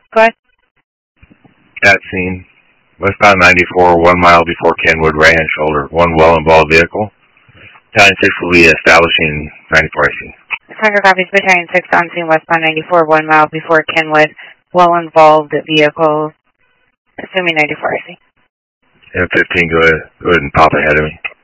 Go ahead. At scene. Westbound 94, 1 mile before Kenwood, right-hand shoulder. One well-involved vehicle. Battalion 6 will be establishing 94 IC. Tiger copies, Battalion 6 on scene, westbound 94, 1 mile before Kenwood. Well-involved vehicle, assuming 94 IC. M15, go ahead and pop ahead of me.